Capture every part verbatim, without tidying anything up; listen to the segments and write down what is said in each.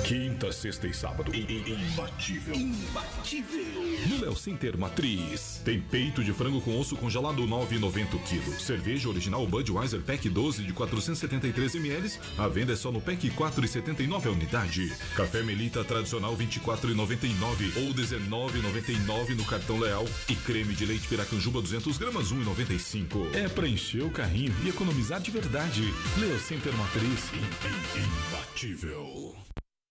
Quinta, sexta e sábado. Imbatível. Imbatível. No Léo Center Matriz. Tem peito de frango com osso congelado nove e noventa o quilo. Cerveja original Budweiser Pack doze de quatrocentos e setenta e três mililitros. A venda é só no Pack quatro e setenta e nove a unidade. Café Melita tradicional vinte e quatro e noventa e nove ou dezenove e noventa e nove no cartão Leal. E creme de leite Piracanjuba duzentos gramas um e noventa e cinco. É pra encher o carrinho e economizar de verdade. Léo Center Matriz. Imbatível.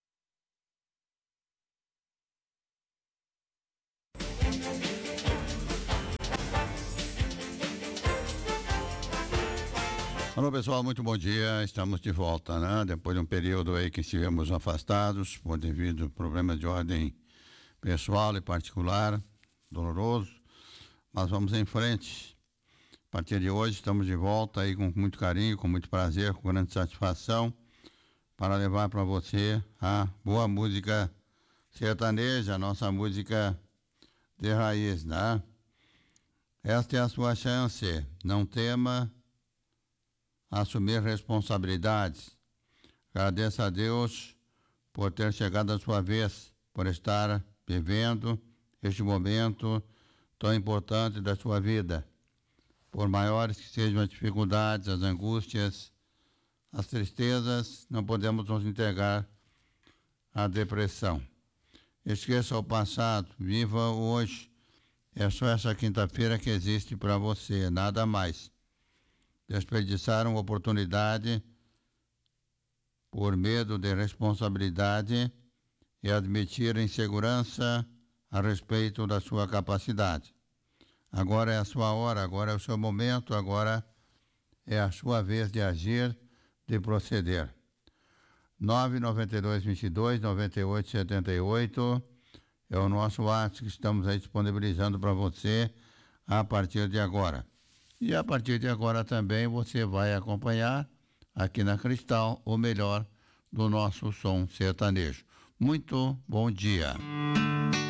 Alô pessoal, muito bom dia, estamos de volta, né? Depois de um período aí que estivemos afastados por devido a problemas de ordem pessoal e particular, doloroso, mas vamos em frente. A partir de hoje estamos de volta aí com muito carinho, com muito prazer, com grande satisfação, para levar para você a boa música sertaneja, a nossa música de raiz, né? Esta é a sua chance, não tema assumir responsabilidades. Agradeça a Deus por ter chegado a sua vez, por estar vivendo este momento tão importante da sua vida. Por maiores que sejam as dificuldades, as angústias, as tristezas, não podemos nos entregar à depressão. Esqueça o passado, viva o hoje. É só essa quinta-feira que existe para você, nada mais. Desperdiçaram oportunidade por medo de responsabilidade e admitir insegurança a respeito da sua capacidade. Agora é a sua hora, agora é o seu momento, agora é a sua vez de agir, de proceder. nove nove dois, vinte e dois, noventa e oito, setenta e oito é o nosso WhatsApp que estamos aí disponibilizando para você a partir de agora. E a partir de agora também você vai acompanhar aqui na Cristal o melhor do nosso som sertanejo. Muito bom dia.